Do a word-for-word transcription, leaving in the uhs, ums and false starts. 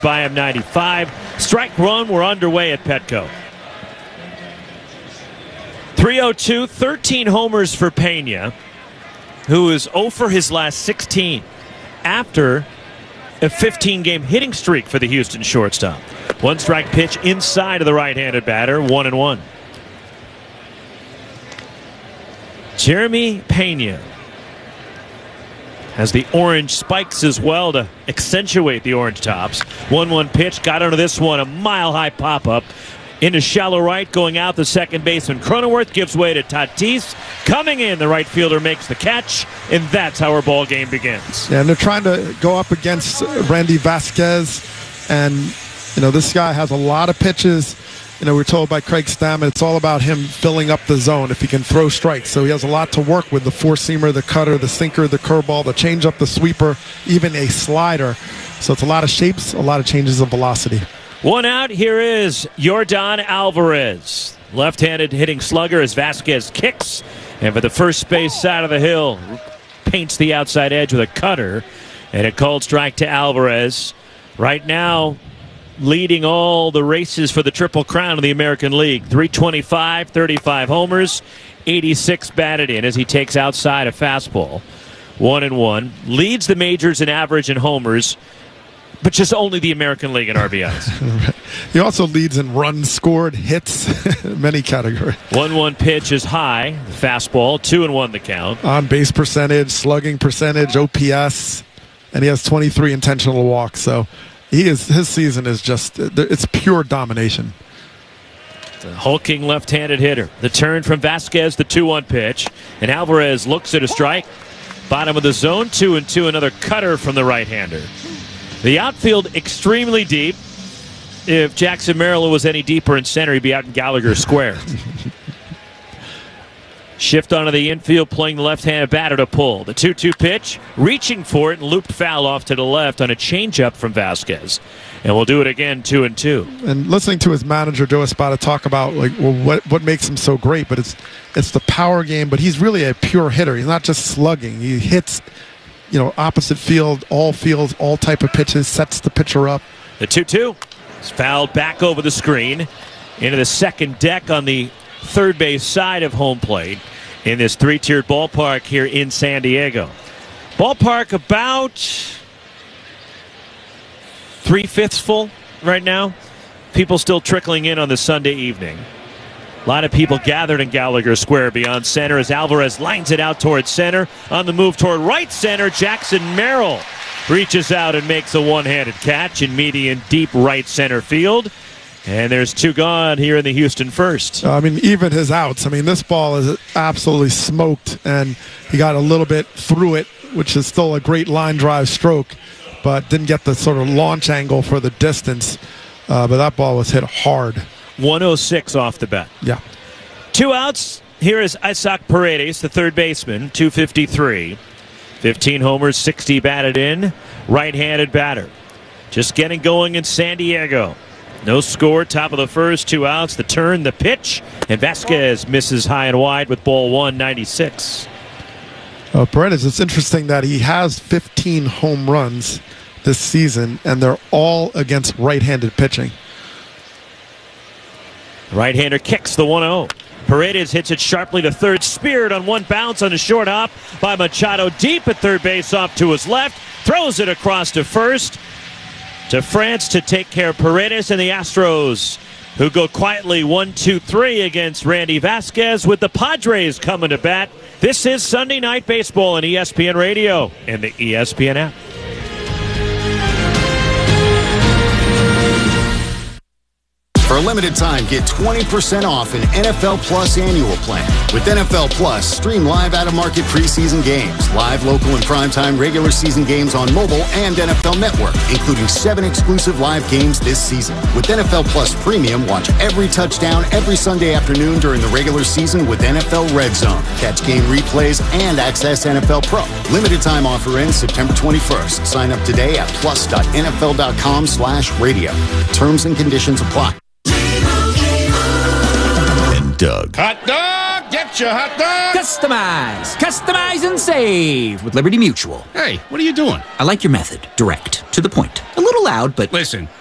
By him ninety-five. Strike one, we're underway at Petco. three oh two, thirteen homers for Pena, who is oh for his last sixteen after a fifteen-game hitting streak for the Houston shortstop. One strike pitch inside of the right-handed batter, one and one. Jeremy Pena has the orange spikes as well to accentuate the orange tops. one one pitch, got under this one, a mile-high pop-up. Into shallow right, going out the second baseman. Cronenworth gives way to Tatis. Coming in, the right fielder makes the catch, and that's how our ball game begins. Yeah, and they're trying to go up against Randy Vasquez, and you know this guy has a lot of pitches. You know, we're told by Craig Stammen it's all about him filling up the zone if he can throw strikes. So he has a lot to work with: the four-seamer, the cutter, the sinker, the curveball, the changeup, the sweeper, even a slider. So it's a lot of shapes, a lot of changes of velocity. One out. Here is Yordan Alvarez. Left-handed hitting slugger as Vasquez kicks. And for the first base side of the hill, paints the outside edge with a cutter. And a called strike to Alvarez. Right now, leading all the races for the Triple Crown of the American League. three twenty-five, thirty-five homers, eighty-six batted in as he takes outside a fastball. One and one. Leads the majors in average and homers, but just only the American League in R B Is. He also leads in runs scored, hits, many categories. one one pitch is high. Fastball, two and one the count. On base percentage, slugging percentage, O P S, and he has twenty-three intentional walks. So he is his season is just, it's pure domination. The hulking left-handed hitter. The turn from Vasquez, the two one pitch. And Alvarez looks at a strike. Bottom of the zone, two and two. Another cutter from the right-hander. The outfield extremely deep. If Jackson Merrill was any deeper in center, he'd be out in Gallagher Square. Shift onto the infield, playing the left-handed batter to pull. The two two pitch, reaching for it, and looped foul off to the left on a changeup from Vasquez. And we'll do it again, two and two. And listening to his manager, Joe Espada, talk about like well, what what makes him so great, but it's it's the power game. But he's really a pure hitter. He's not just slugging. He hits, you know, opposite field, all fields, all type of pitches, sets the pitcher up. The two two is fouled back over the screen into the second deck on the third base side of home plate in this three-tiered ballpark here in San Diego. Ballpark about three-fifths full right now. People still trickling in on the Sunday evening. A lot of people gathered in Gallagher Square beyond center as Alvarez lines it out towards center. On the move toward right center, Jackson Merrill reaches out and makes a one-handed catch in median deep right center field. And there's two gone here in the Houston first. I mean, even his outs. I mean, this ball is absolutely smoked, and he got a little bit through it, which is still a great line drive stroke, but didn't get the sort of launch angle for the distance. Uh, but that ball was hit hard. one oh six off the bat. Yeah. Two outs. Here is Isaac Paredes, the third baseman, two fifty-three. fifteen homers, sixty batted in. Right-handed batter. Just getting going in San Diego. No score, top of the first, two outs, the turn, the pitch, and Vasquez misses high and wide with ball one, ninety-six. Uh, Paredes, it's interesting that he has fifteen home runs this season, and they're all against right-handed pitching. Right-hander kicks the one oh. Paredes hits it sharply to third, speared on one bounce on a short hop by Machado deep at third base off to his left, throws it across to first. To France to take care of Paredes and the Astros, who go quietly one two three against Randy Vasquez with the Padres coming to bat. This is Sunday Night Baseball on E S P N Radio and the E S P N app. For a limited time, get twenty percent off an N F L Plus annual plan. With N F L Plus, stream live out-of-market preseason games, live local and primetime regular season games on mobile and N F L Network, including seven exclusive live games this season. With N F L Plus Premium, watch every touchdown every Sunday afternoon during the regular season with N F L Red Zone. Catch game replays and access N F L Pro. Limited time offer ends September twenty-first. Sign up today at plus.nfl.com slash radio. Terms and conditions apply. Doug. Hot dog, get Gotcha, hot dog! Customize, customize and save with Liberty Mutual. Hey, what are you doing? I like your method. Direct, to the point. A little loud, but... Listen,